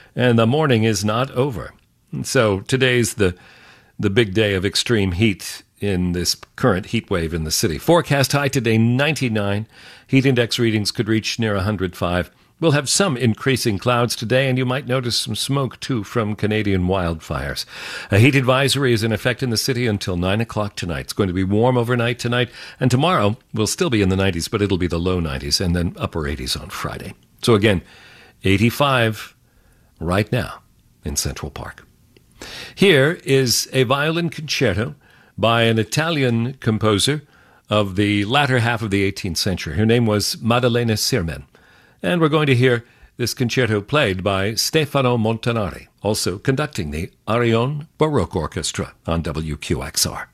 and the morning is not over. And so today's the big day of extreme heat in this current heat wave in the city. Forecast high today, 99. Heat index readings could reach near 105. We'll have some increasing clouds today, and you might notice some smoke, too, from Canadian wildfires. A heat advisory is in effect in the city until 9 o'clock tonight. It's going to be warm overnight tonight, and tomorrow we'll still be in the 90s, but it'll be the low 90s, and then upper 80s on Friday. So again, 85 right now in Central Park. Here is a violin concerto by an Italian composer of the latter half of the 18th century. Her name was Maddalena Sirmen. And we're going to hear this concerto played by Stefano Montanari, also conducting the Arion Baroque Orchestra on WQXR.